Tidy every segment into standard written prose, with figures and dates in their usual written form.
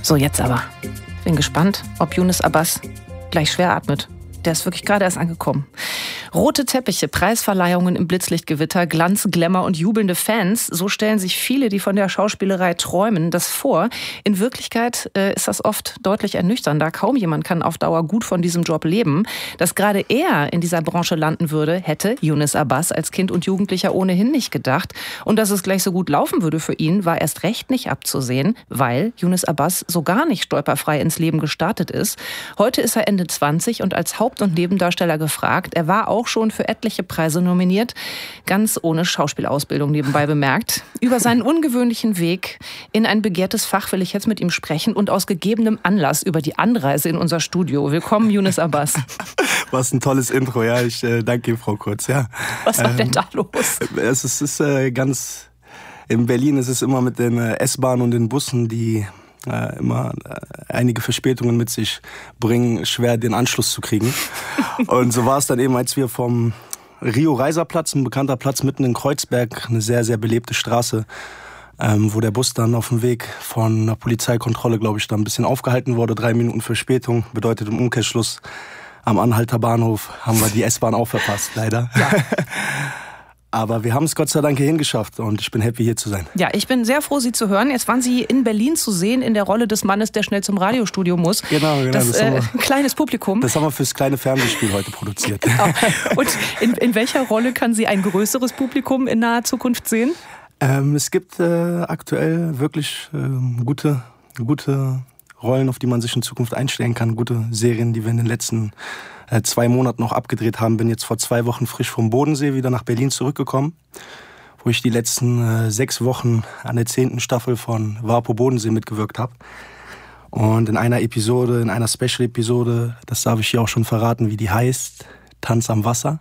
So, jetzt aber. Bin gespannt, ob Yunus Abbas gleich schwer atmet. Der ist wirklich gerade erst angekommen. Rote Teppiche, Preisverleihungen im Blitzlichtgewitter, Glanz, Glamour und jubelnde Fans. So stellen sich viele, die von der Schauspielerei träumen, das vor. In Wirklichkeit ist das oft deutlich ernüchternder. Kaum jemand kann auf Dauer gut von diesem Job leben. Dass gerade er in dieser Branche landen würde, hätte Yunus Abbas als Kind und Jugendlicher ohnehin nicht gedacht. Und dass es gleich so gut laufen würde für ihn, war erst recht nicht abzusehen, weil Yunus Abbas so gar nicht stolperfrei ins Leben gestartet ist. Heute ist er Ende 20 und als Haupt- und Nebendarsteller gefragt. Er war auch schon für etliche Preise nominiert, ganz ohne Schauspielausbildung nebenbei bemerkt. Über seinen ungewöhnlichen Weg in ein begehrtes Fach will ich jetzt mit ihm sprechen und aus gegebenem Anlass über die Anreise in unser Studio. Willkommen, Yunus Abbas. Was ein tolles Intro, ja. Ich danke Ihnen, Frau Kurz. Ja. Was war denn da los? Es ist ganz... In Berlin ist es immer mit den S-Bahnen und den Bussen, die immer einige Verspätungen mit sich bringen, schwer den Anschluss zu kriegen. Und so war es dann eben, als wir vom Rio-Reiser-Platz, ein bekannter Platz mitten in Kreuzberg, eine sehr, sehr belebte Straße, wo der Bus dann auf dem Weg von einer Polizeikontrolle, glaube ich, dann ein bisschen aufgehalten wurde. 3 Minuten Verspätung, bedeutet im Umkehrschluss am Anhalter Bahnhof haben wir die S-Bahn auch verpasst, leider. Ja. Aber wir haben es Gott sei Dank hierhin geschafft und ich bin happy, hier zu sein. Ja, ich bin sehr froh, Sie zu hören. Jetzt waren Sie in Berlin zu sehen in der Rolle des Mannes, der schnell zum Radiostudio muss. Genau. Das kleines Publikum. Das haben wir fürs kleine Fernsehspiel heute produziert. Genau. Und in welcher Rolle kann Sie ein größeres Publikum in naher Zukunft sehen? Es gibt aktuell wirklich gute Rollen, auf die man sich in Zukunft einstellen kann. Gute Serien, die wir in den letzten 2 Monaten noch abgedreht haben. Bin jetzt vor 2 Wochen frisch vom Bodensee wieder nach Berlin zurückgekommen, wo ich die letzten 6 Wochen an der 10. Staffel von Vapo Bodensee mitgewirkt habe. Und in einer Special-Episode, das darf ich hier auch schon verraten, wie die heißt, Tanz am Wasser,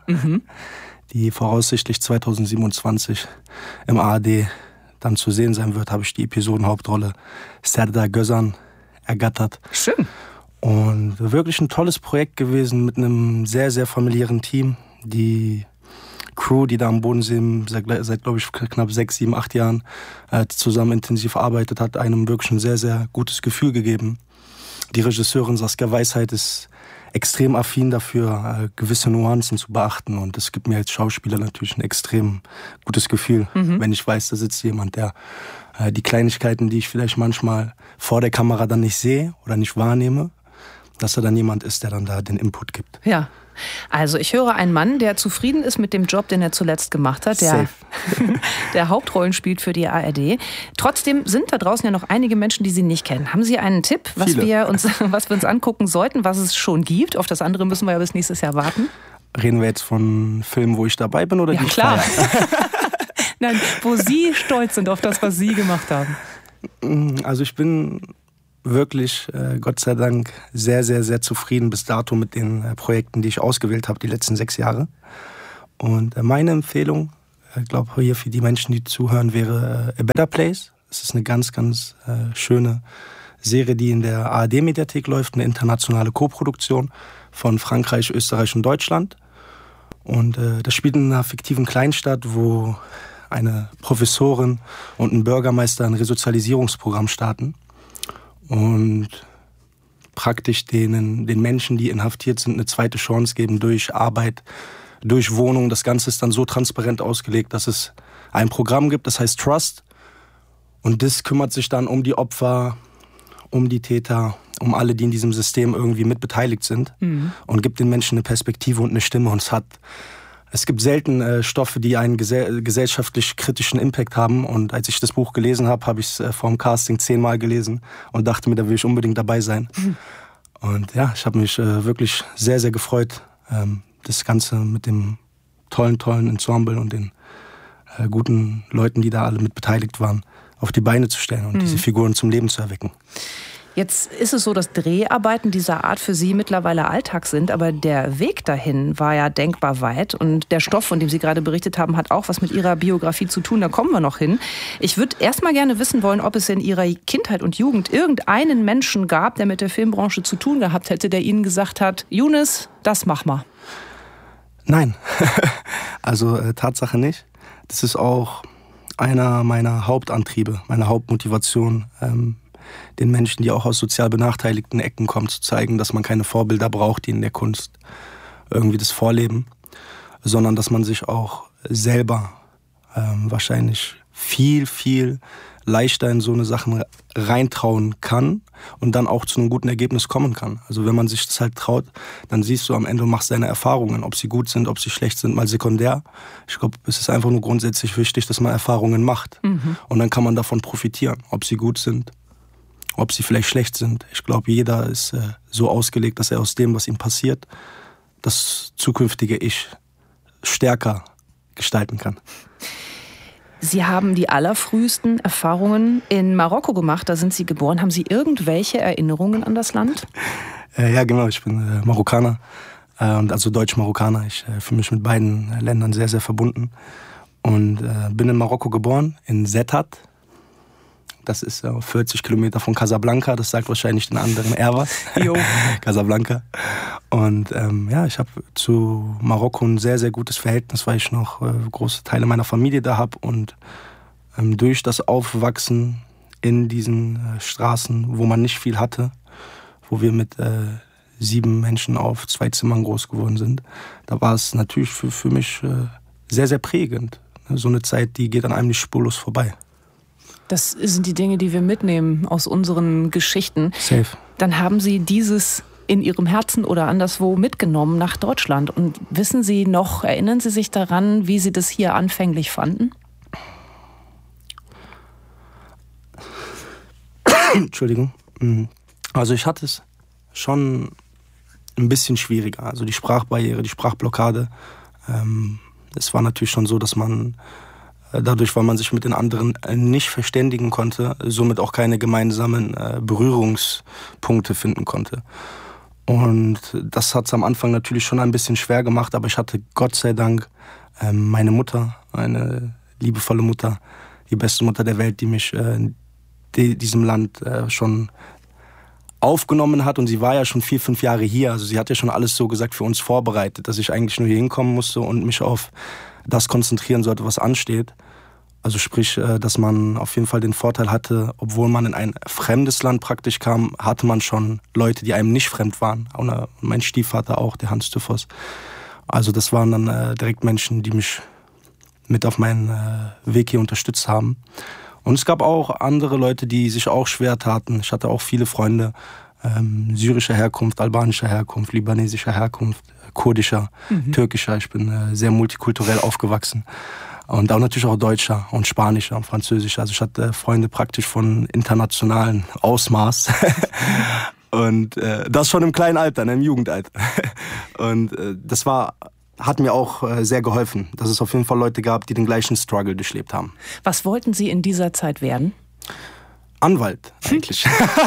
die voraussichtlich 2027 im ARD dann zu sehen sein wird, habe ich die Episodenhauptrolle Serdar Gözan ergattert. Schön. Und wirklich ein tolles Projekt gewesen mit einem sehr, sehr familiären Team. Die Crew, die da am Bodensee seit glaube ich, knapp 6, 7, 8 Jahren zusammen intensiv arbeitet, hat einem wirklich ein sehr, sehr gutes Gefühl gegeben. Die Regisseurin Saskia Weisheit ist extrem affin dafür, gewisse Nuancen zu beachten. Und das gibt mir als Schauspieler natürlich ein extrem gutes Gefühl, wenn ich weiß, da sitzt jemand, der die Kleinigkeiten, die ich vielleicht manchmal vor der Kamera dann nicht sehe oder nicht wahrnehme, dass da dann jemand ist, der dann da den Input gibt. Ja, also ich höre einen Mann, der zufrieden ist mit dem Job, den er zuletzt gemacht hat, der Hauptrollen spielt für die ARD. Trotzdem sind da draußen ja noch einige Menschen, die Sie nicht kennen. Haben Sie einen Tipp, was wir uns angucken sollten, was es schon gibt? Auf das andere müssen wir ja bis nächstes Jahr warten. Reden wir jetzt von Filmen, wo ich dabei bin oder ja, die klar. Nein, wo Sie stolz sind auf das, was Sie gemacht haben. Also ich bin wirklich, Gott sei Dank, sehr, sehr, sehr zufrieden bis dato mit den Projekten, die ich ausgewählt habe, die letzten 6 Jahre. Und meine Empfehlung, ich glaube hier für die Menschen, die zuhören, wäre A Better Place. Es ist eine ganz, ganz schöne Serie, die in der ARD-Mediathek läuft, eine internationale Koproduktion von Frankreich, Österreich und Deutschland. Und das spielt in einer fiktiven Kleinstadt, wo eine Professorin und ein Bürgermeister ein Resozialisierungsprogramm starten und praktisch den Menschen, die inhaftiert sind, eine zweite Chance geben durch Arbeit, durch Wohnung. Das Ganze ist dann so transparent ausgelegt, dass es ein Programm gibt, das heißt Trust. Und das kümmert sich dann um die Opfer, um die Täter, um alle, die in diesem System irgendwie mitbeteiligt sind und gibt den Menschen eine Perspektive und eine Stimme. Und es gibt selten Stoffe, die einen gesellschaftlich kritischen Impact haben. Und als ich das Buch gelesen habe, habe ich es vor dem Casting 10-mal gelesen und dachte mir, da will ich unbedingt dabei sein. Und ja, ich habe mich wirklich sehr, sehr gefreut, das Ganze mit dem tollen Ensemble und den guten Leuten, die da alle mit beteiligt waren, auf die Beine zu stellen und diese Figuren zum Leben zu erwecken. Jetzt ist es so, dass Dreharbeiten dieser Art für Sie mittlerweile Alltag sind, aber der Weg dahin war ja denkbar weit und der Stoff, von dem Sie gerade berichtet haben, hat auch was mit Ihrer Biografie zu tun, da kommen wir noch hin. Ich würde erst mal gerne wissen wollen, ob es in Ihrer Kindheit und Jugend irgendeinen Menschen gab, der mit der Filmbranche zu tun gehabt hätte, der Ihnen gesagt hat, Yunus, das mach mal. Nein, also Tatsache nicht. Das ist auch einer meiner Hauptantriebe, meine Hauptmotivation, den Menschen, die auch aus sozial benachteiligten Ecken kommen, zu zeigen, dass man keine Vorbilder braucht, die in der Kunst irgendwie das vorleben, sondern dass man sich auch selber wahrscheinlich viel, viel leichter in so eine Sachen reintrauen kann und dann auch zu einem guten Ergebnis kommen kann. Also wenn man sich das halt traut, dann siehst du am Ende und machst deine Erfahrungen, ob sie gut sind, ob sie schlecht sind, mal sekundär. Ich glaube, es ist einfach nur grundsätzlich wichtig, dass man Erfahrungen macht. Und dann kann man davon profitieren, ob sie gut sind, ob sie vielleicht schlecht sind. Ich glaube, jeder ist so ausgelegt, dass er aus dem, was ihm passiert, das zukünftige Ich stärker gestalten kann. Sie haben die allerfrühesten Erfahrungen in Marokko gemacht. Da sind Sie geboren. Haben Sie irgendwelche Erinnerungen an das Land? Ja, genau. Ich bin Marokkaner, also Deutsch-Marokkaner. Ich fühle mich mit beiden Ländern sehr, sehr verbunden. Und bin in Marokko geboren, in Settat. Das ist 40 Kilometer von Casablanca. Das sagt wahrscheinlich den anderen eher was. Jo. Casablanca. Und ich habe zu Marokko ein sehr, sehr gutes Verhältnis, weil ich noch große Teile meiner Familie da habe. Und durch das Aufwachsen in diesen Straßen, wo man nicht viel hatte, wo wir mit 7 Menschen auf 2 Zimmern groß geworden sind, da war es natürlich für mich sehr, sehr prägend. So eine Zeit, die geht an einem nicht spurlos vorbei. Das sind die Dinge, die wir mitnehmen aus unseren Geschichten. Safe. Dann haben Sie dieses in Ihrem Herzen oder anderswo mitgenommen nach Deutschland. Und wissen Sie noch, erinnern Sie sich daran, wie Sie das hier anfänglich fanden? Entschuldigung. Also ich hatte es schon ein bisschen schwieriger. Also die Sprachbarriere, die Sprachblockade. Es war natürlich schon so, dass man dadurch, weil man sich mit den anderen nicht verständigen konnte, somit auch keine gemeinsamen Berührungspunkte finden konnte. Und das hat es am Anfang natürlich schon ein bisschen schwer gemacht, aber ich hatte Gott sei Dank meine Mutter, eine liebevolle Mutter, die beste Mutter der Welt, die mich in diesem Land schon aufgenommen hat. Und sie war ja schon 4, 5 Jahre hier, also sie hat ja schon alles so gesagt für uns vorbereitet, dass ich eigentlich nur hier hinkommen musste und mich auf das konzentrieren sollte, was ansteht. Also sprich, dass man auf jeden Fall den Vorteil hatte, obwohl man in ein fremdes Land praktisch kam, hatte man schon Leute, die einem nicht fremd waren. Und mein Stiefvater auch, der Hans Typhos. Also das waren dann direkt Menschen, die mich mit auf meinen Weg hier unterstützt haben. Und es gab auch andere Leute, die sich auch schwer taten. Ich hatte auch viele Freunde syrischer Herkunft, albanischer Herkunft, libanesischer Herkunft, kurdischer, türkischer. Ich bin sehr multikulturell aufgewachsen. Und auch natürlich auch deutscher und spanischer und französischer. Also ich hatte Freunde praktisch von internationalen Ausmaß. Und das schon im kleinen Alter, im Jugendalter. Und das hat mir auch sehr geholfen, dass es auf jeden Fall Leute gab, die den gleichen Struggle durchlebt haben. Was wollten Sie in dieser Zeit werden? Anwalt eigentlich.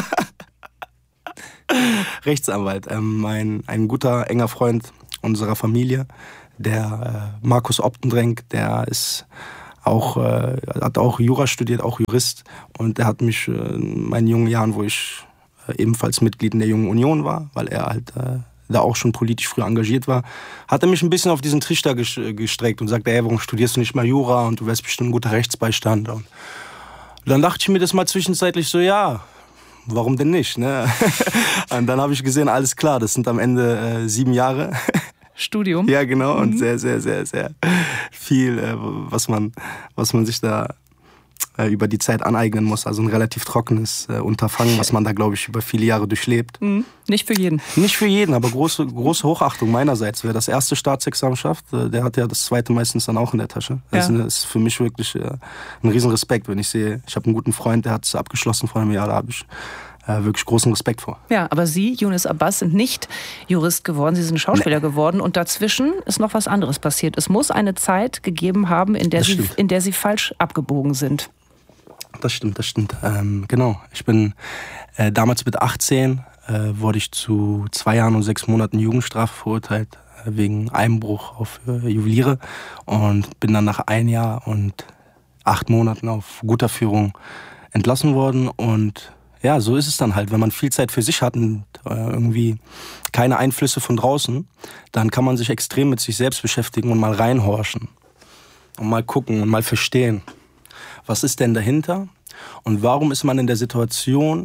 Rechtsanwalt. Ein guter, enger Freund unserer Familie, der Markus Optendrenk, der ist auch, hat auch Jura studiert, auch Jurist. Und der hat mich in meinen jungen Jahren, wo ich ebenfalls Mitglied in der Jungen Union war, weil er halt da auch schon politisch früh engagiert war, hat er mich ein bisschen auf diesen Trichter gestreckt und sagte, ey, warum studierst du nicht mal Jura und du wärst bestimmt ein guter Rechtsbeistand. Und dann dachte ich mir das mal zwischenzeitlich so, ja, warum denn nicht? Ne? Und dann habe ich gesehen, alles klar, das sind am Ende 7 Jahre. Studium? Ja, genau. Und sehr, sehr, sehr, sehr viel, was man sich da über die Zeit aneignen muss. Also ein relativ trockenes Unterfangen, was man da, glaube ich, über viele Jahre durchlebt. Nicht für jeden. Nicht für jeden, aber große Hochachtung meinerseits. Wer das erste Staatsexamen schafft, der hat ja das zweite meistens dann auch in der Tasche. Das ist für mich wirklich ein Riesenrespekt, wenn ich sehe, ich habe einen guten Freund, der hat es abgeschlossen vor einem Jahr, da habe ich wirklich großen Respekt vor. Ja, aber Sie, Younes Abbas, sind nicht Jurist geworden, Sie sind Schauspieler geworden und dazwischen ist noch was anderes passiert. Es muss eine Zeit gegeben haben, in der Sie falsch abgebogen sind. Das stimmt. Genau. Ich bin damals mit 18, wurde ich zu 2 Jahren und 6 Monaten Jugendstrafe verurteilt, wegen Einbruch auf Juweliere und bin dann nach 1 Jahr und 8 Monaten auf guter Führung entlassen worden. Und ja, so ist es dann halt, wenn man viel Zeit für sich hat und irgendwie keine Einflüsse von draußen, dann kann man sich extrem mit sich selbst beschäftigen und mal reinhorchen und mal gucken und mal verstehen. Was ist denn dahinter? Und warum ist man in der Situation,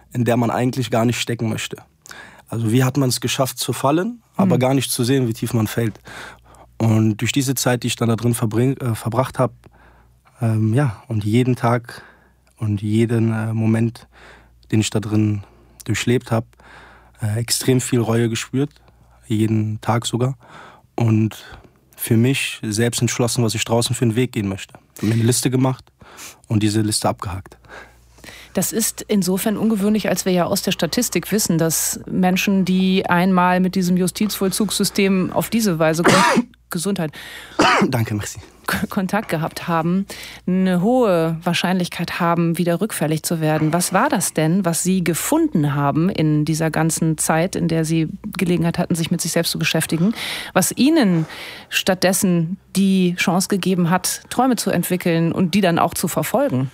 in der man eigentlich gar nicht stecken möchte. Also wie hat man es geschafft zu fallen, aber gar nicht zu sehen, wie tief man fällt. Und durch diese Zeit, die ich dann da drin verbracht habe, und jeden Tag und jeden Moment, den ich da drin durchlebt habe, extrem viel Reue gespürt, jeden Tag sogar. Und für mich selbst entschlossen, was ich draußen für einen Weg gehen möchte. Ich habe mir eine Liste gemacht und diese Liste abgehakt. Das ist insofern ungewöhnlich, als wir ja aus der Statistik wissen, dass Menschen, die einmal mit diesem Justizvollzugssystem auf diese Weise Gesundheit Danke, merci. Kontakt gehabt haben, eine hohe Wahrscheinlichkeit haben, wieder rückfällig zu werden. Was war das denn, was Sie gefunden haben in dieser ganzen Zeit, in der Sie Gelegenheit hatten, sich mit sich selbst zu beschäftigen, was Ihnen stattdessen die Chance gegeben hat, Träume zu entwickeln und die dann auch zu verfolgen?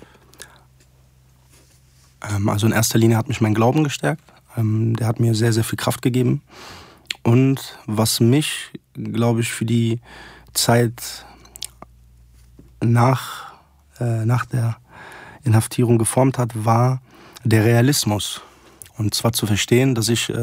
Also in erster Linie hat mich mein Glauben gestärkt. Der hat mir sehr, sehr viel Kraft gegeben. Und was mich, glaube ich, für die Zeit nach der Inhaftierung geformt hat, war der Realismus. Und zwar zu verstehen, dass ich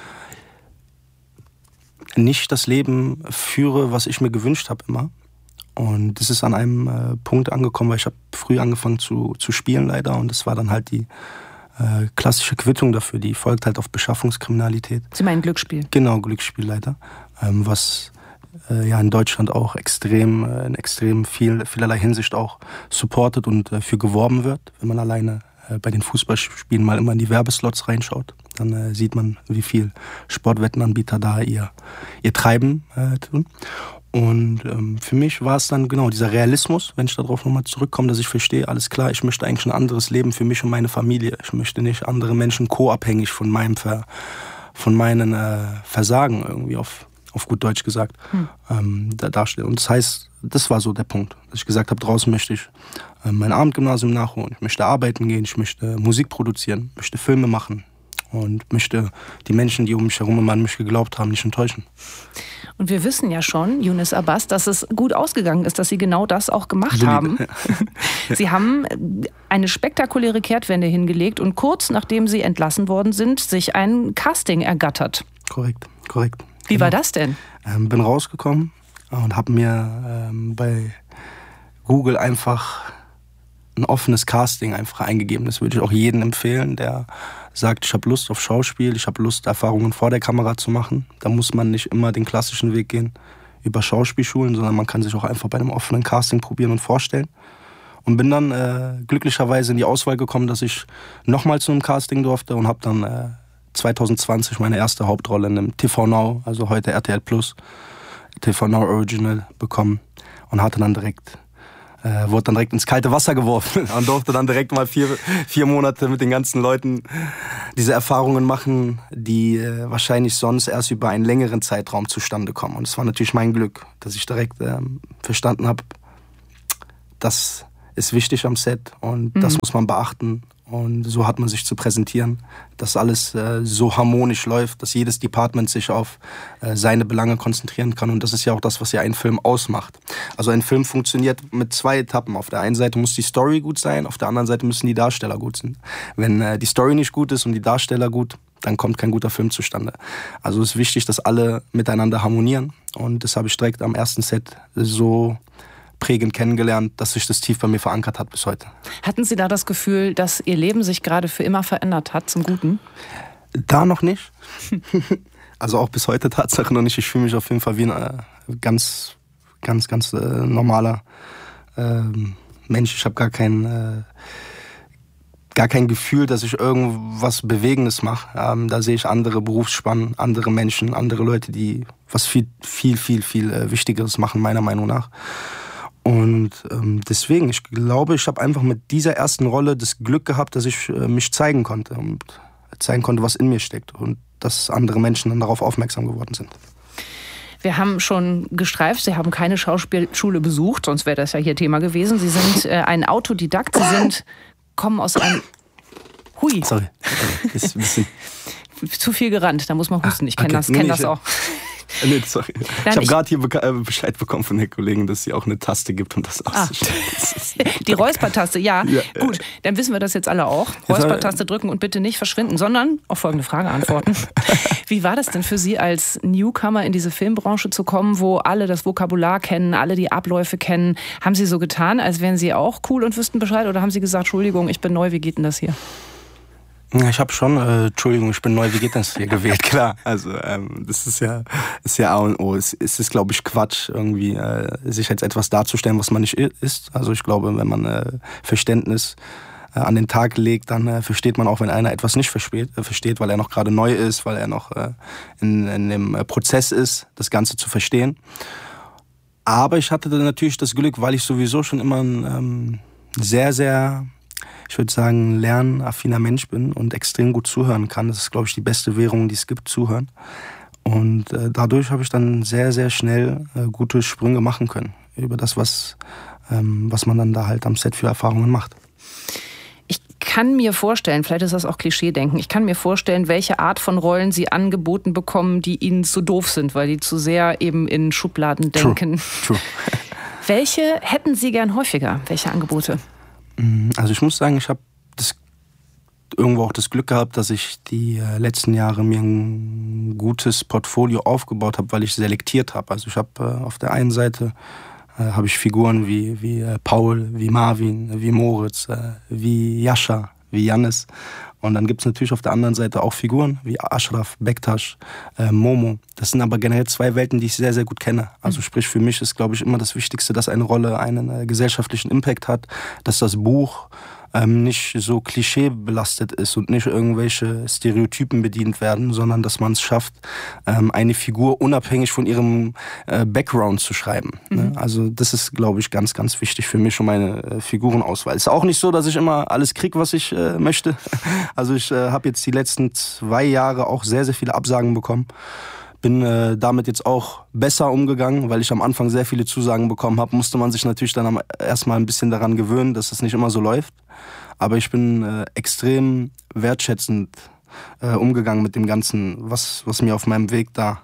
nicht das Leben führe, was ich mir gewünscht habe immer. Und das ist an einem Punkt angekommen, weil ich habe früh angefangen zu spielen leider. Und das war dann halt die klassische Quittung dafür, die folgt halt auf Beschaffungskriminalität. Sie meinen Glücksspiel? Genau, Glücksspiel leider. Was in Deutschland auch in extrem vielerlei Hinsicht auch supportet und für geworben wird. Wenn man alleine bei den Fußballspielen mal immer in die Werbeslots reinschaut, dann sieht man, wie viel Sportwettenanbieter da ihr Treiben tun. Und für mich war es dann genau dieser Realismus, wenn ich darauf nochmal zurückkomme, dass ich verstehe, alles klar, ich möchte eigentlich ein anderes Leben für mich und meine Familie. Ich möchte nicht andere Menschen co-abhängig von meinen Versagen irgendwie auf gut Deutsch gesagt darstellen. Und das heißt, das war so der Punkt, dass ich gesagt habe, draußen möchte ich mein Abendgymnasium nachholen, ich möchte arbeiten gehen, ich möchte Musik produzieren, möchte Filme machen und möchte die Menschen, die um mich herum immer an mich geglaubt haben, nicht enttäuschen. Und wir wissen ja schon, Younes Abbas, dass es gut ausgegangen ist, dass Sie genau das auch gemacht haben. Sie haben eine spektakuläre Kehrtwende hingelegt und kurz nachdem Sie entlassen worden sind, sich ein Casting ergattert. Korrekt. Wie war das denn? Bin rausgekommen und habe mir bei Google einfach ein offenes Casting einfach eingegeben. Das würde ich auch jedem empfehlen, der sagt, ich habe Lust auf Schauspiel, ich habe Lust, Erfahrungen vor der Kamera zu machen. Da muss man nicht immer den klassischen Weg gehen über Schauspielschulen, sondern man kann sich auch einfach bei einem offenen Casting probieren und vorstellen. Und bin dann glücklicherweise in die Auswahl gekommen, dass ich nochmal zu einem Casting durfte und habe dann 2020 meine erste Hauptrolle in einem TV Now, also heute RTL Plus, TV Now Original bekommen und wurde dann direkt ins kalte Wasser geworfen und durfte dann direkt mal vier Monate mit den ganzen Leuten diese Erfahrungen machen, die wahrscheinlich sonst erst über einen längeren Zeitraum zustande kommen. Und es war natürlich mein Glück, dass ich direkt verstanden habe, das ist wichtig am Set und das muss man beachten. Und so hat man sich zu präsentieren, dass alles so harmonisch läuft, dass jedes Department sich auf seine Belange konzentrieren kann. Und das ist ja auch das, was ja einen Film ausmacht. Also ein Film funktioniert mit 2 Etappen. Auf der einen Seite muss die Story gut sein, auf der anderen Seite müssen die Darsteller gut sein. Wenn die Story nicht gut ist und die Darsteller gut, dann kommt kein guter Film zustande. Also es ist wichtig, dass alle miteinander harmonieren. Und das habe ich direkt am ersten Set so prägend kennengelernt, dass sich das tief bei mir verankert hat bis heute. Hatten Sie da das Gefühl, dass Ihr Leben sich gerade für immer verändert hat zum Guten? Da noch nicht. Also auch bis heute Tatsache noch nicht. Ich fühle mich auf jeden Fall wie ein ganz normaler Mensch. Ich habe gar kein Gefühl, dass ich irgendwas Bewegendes mache. Da sehe ich andere Berufsspannen, andere Menschen, andere Leute, die was viel Wichtigeres machen, meiner Meinung nach. Und deswegen, ich glaube, ich habe einfach mit dieser ersten Rolle das Glück gehabt, dass ich mich zeigen konnte und zeigen konnte, was in mir steckt und dass andere Menschen dann darauf aufmerksam geworden sind. Wir haben schon gestreift, Sie haben keine Schauspielschule besucht, sonst wäre das ja hier Thema gewesen. Sie sind ein Autodidakt, kommen aus einem... Hui. Sorry, ist ein bisschen... Zu viel gerannt, da muss man husten. Ich kenne das auch. Nee, sorry. Ich habe gerade hier Bescheid bekommen von der Kollegin, dass sie auch eine Taste gibt, um das auszustellen. Die Räuspertaste, ja. Gut, dann wissen wir das jetzt alle auch. Räuspertaste drücken und bitte nicht verschwinden, sondern auf folgende Frage antworten. Wie war das denn für Sie als Newcomer in diese Filmbranche zu kommen, wo alle das Vokabular kennen, alle die Abläufe kennen? Haben Sie so getan, als wären Sie auch cool und wüssten Bescheid, oder haben Sie gesagt, Entschuldigung, ich bin neu, wie geht denn das hier? Ich habe schon, Entschuldigung, ich bin neu, wie geht das hier gewählt, klar. Also das ist ja A und O. Es ist, glaube ich, Quatsch, irgendwie sich als etwas darzustellen, was man nicht ist. Also ich glaube, wenn man Verständnis an den Tag legt, dann versteht man auch, wenn einer etwas nicht versteht, weil er noch gerade neu ist, weil er noch in dem Prozess ist, das Ganze zu verstehen. Aber ich hatte dann natürlich das Glück, weil ich sowieso schon immer ein sehr, sehr, ich würde sagen, lernaffiner Mensch bin und extrem gut zuhören kann. Das ist, glaube ich, die beste Währung, die es gibt, zuhören. Und dadurch habe ich dann sehr, sehr schnell gute Sprünge machen können über das, was man dann da halt am Set für Erfahrungen macht. Ich kann mir vorstellen, vielleicht ist das auch Klischee-Denken, ich kann mir vorstellen, welche Art von Rollen Sie angeboten bekommen, die Ihnen zu doof sind, weil die zu sehr eben in Schubladen denken. True. Welche hätten Sie gern häufiger? Welche Angebote? Also ich muss sagen, ich habe irgendwo auch das Glück gehabt, dass ich die letzten Jahre mir ein gutes Portfolio aufgebaut habe, weil ich selektiert habe. Also ich habe auf der einen Seite habe ich Figuren wie Paul, wie Marvin, wie Moritz, wie Jascha, wie Jannis. Und dann gibt es natürlich auf der anderen Seite auch Figuren wie Ashraf, Bektaş, Momo. Das sind aber generell zwei Welten, die ich sehr, sehr gut kenne. Also sprich, für mich ist, glaube ich, immer das Wichtigste, dass eine Rolle einen gesellschaftlichen Impact hat, dass das Buch nicht so klischeebelastet ist und nicht irgendwelche Stereotypen bedient werden, sondern dass man es schafft, eine Figur unabhängig von ihrem Background zu schreiben. Mhm. Also das ist, glaube ich, ganz, ganz wichtig für mich und meine Figurenauswahl. Es ist auch nicht so, dass ich immer alles kriege, was ich möchte. Also ich habe jetzt die letzten 2 Jahre auch sehr, sehr viele Absagen bekommen. Bin damit jetzt auch besser umgegangen, weil ich am Anfang sehr viele Zusagen bekommen habe. Musste man sich natürlich dann erstmal ein bisschen daran gewöhnen, dass es nicht immer so läuft. Aber ich bin extrem wertschätzend umgegangen mit dem Ganzen, was mir auf meinem Weg da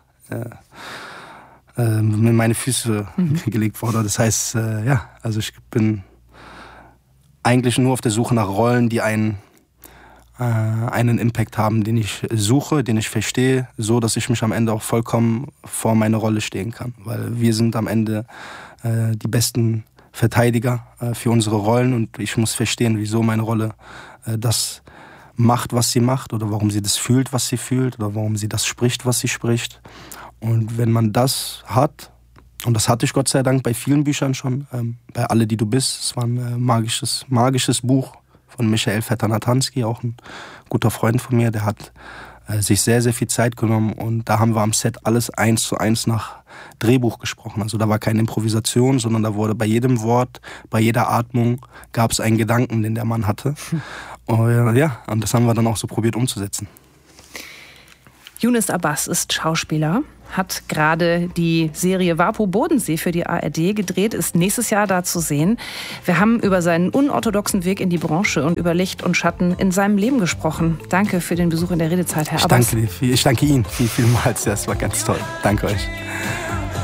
mit meine Füße gelegt wurde. Das heißt, also ich bin eigentlich nur auf der Suche nach Rollen, die einen Impact haben, den ich suche, den ich verstehe, so dass ich mich am Ende auch vollkommen vor meine Rolle stehen kann. Weil wir sind am Ende die besten Verteidiger für unsere Rollen und ich muss verstehen, wieso meine Rolle das macht, was sie macht oder warum sie das fühlt, was sie fühlt oder warum sie das spricht, was sie spricht. Und wenn man das hat, und das hatte ich Gott sei Dank bei vielen Büchern schon, bei Alle, die du bist, es war ein magisches Buch von Michael Vetter-Natanski, auch ein guter Freund von mir, der hat sich sehr, sehr viel Zeit genommen und da haben wir am Set alles 1:1 nach Drehbuch gesprochen. Also da war keine Improvisation, sondern da wurde bei jedem Wort, bei jeder Atmung gab es einen Gedanken, den der Mann hatte. Und das haben wir dann auch so probiert umzusetzen. Younes Abbas ist Schauspieler, hat gerade die Serie Vapo Bodensee für die ARD gedreht, ist nächstes Jahr da zu sehen. Wir haben über seinen unorthodoxen Weg in die Branche und über Licht und Schatten in seinem Leben gesprochen. Danke für den Besuch in der Redezeit, Herr Abbas. Ich danke Ihnen vielmals. Das war ganz toll. Danke euch.